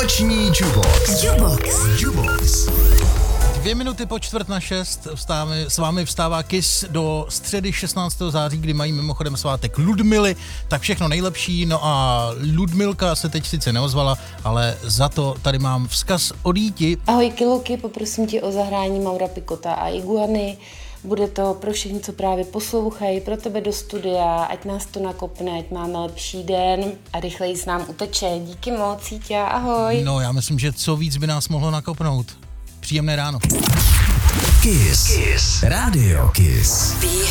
Noční Jubox. 2 minuty po 5:45 s vámi vstává Kiss do středy 16. září, kdy mají mimochodem svátek Ludmily, tak všechno nejlepší. No a Ludmilka se teď sice neozvala, ale za to tady mám vzkaz od Jíti. Ahoj Kiluky, poprosím tě o zahrání Maura Pikota a Iguany. Bude to pro všechny, co právě poslouchají, pro tebe do studia, ať nás to nakopne, ať máme lepší den a rychleji s nám uteče. Díky moc, Cítě, ahoj. No já myslím, že co víc by nás mohlo nakopnout. Příjemné ráno. Kiss. Radio Kiss. Be